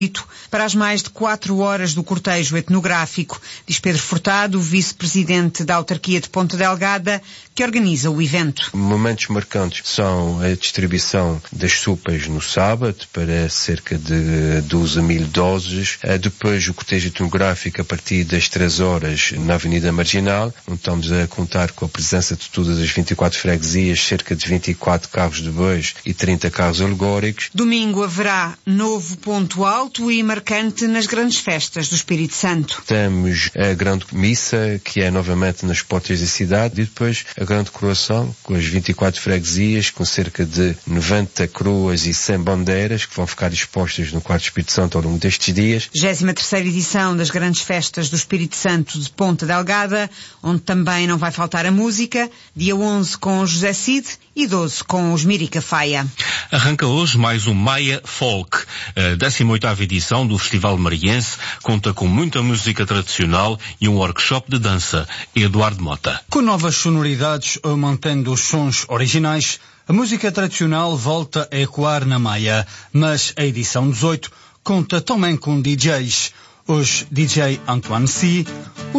para as mais de 4 horas do cortejo etnográfico, diz Pedro Furtado, vice-presidente da autarquia de Ponta Delgada, que organiza o evento. Momentos marcantes são a distribuição das sopas no sábado para cerca de 12.000 doses, depois o cortejo etnográfico a partir das 3 horas na Avenida Marginal, onde estamos a contar com a presença de todas as 24 freguesias, cerca de 24 carros de bois e 30 carros alegóricos. Domingo haverá novo ponto alto e marcante nas grandes festas do Espírito Santo. Temos a grande missa, que é novamente nas portas da cidade, e depois a grande coroação, com as 24 freguesias, com cerca de 90 coroas e 100 bandeiras, que vão ficar expostas no Quarto Espírito Santo ao longo destes dias. 23ª edição das grandes festas do Espírito Santo de Ponta Delgada, onde também não vai faltar a música, dia 11 com o José Cid e 12 com os Mirica Faia. Arranca hoje mais um Maia Folk. A 18ª edição do Festival Mariense conta com muita música tradicional e um workshop de dança. Eduardo Mota. Com novas sonoridades, mantendo os sons originais, a música tradicional volta a ecoar na Maia, mas a edição 18 conta também com DJs. Hoje, DJ Antoine C.,